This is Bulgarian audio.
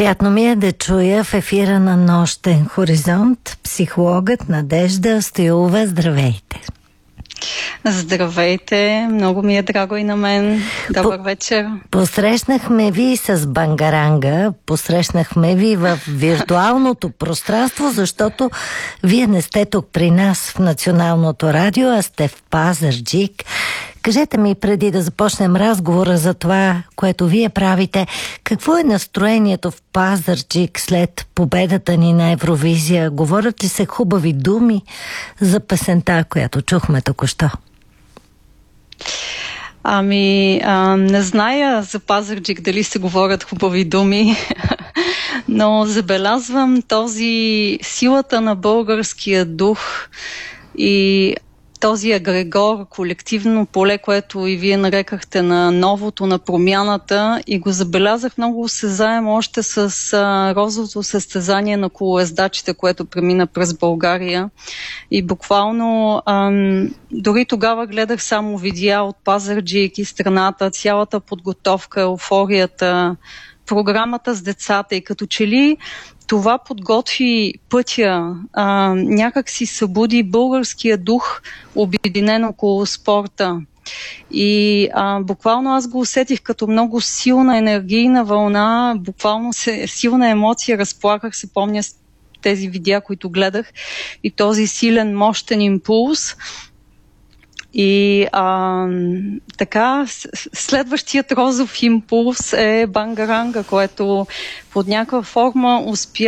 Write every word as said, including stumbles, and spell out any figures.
Приятно ми е да чуя в ефира на Нощен хоризонт психологът Надежда Стоилова. Здравейте! Здравейте! Много ми е драго и на мен. Добър По- вечер! Посрещнахме ви с бангаранга, посрещнахме ви в виртуалното пространство, защото вие не сте тук при нас в Националното радио, а сте в Пазарджик. Кажете ми, преди да започнем разговора за това, което вие правите, какво е настроението в Пазарджик след победата ни на Евровизия? Говорят ли се хубави думи за песента, която чухме току-що? Ами, а, не зная за Пазарджик дали се говорят хубави думи, но забелязвам този силата на българския дух и този агрегор, колективно поле, което и вие нарекахте на новото, на промяната, и го забелязах много осезаемо още с а, розовото състезание на колоездачите, което премина през България. И буквално ам, дори тогава гледах само видеа от Пазарджик и страната, цялата подготовка, еуфорията, програмата с децата, и като че ли това подготви пътя, а, някак си събуди българския дух, обединен около спорта. И а, буквално аз го усетих като много силна енергийна вълна, буквално се, силна емоция, разплаках се, помня тези видеа, които гледах, и този силен, мощен импулс. И а, така, следващият розов импулс е бангаранга, което под някаква форма успя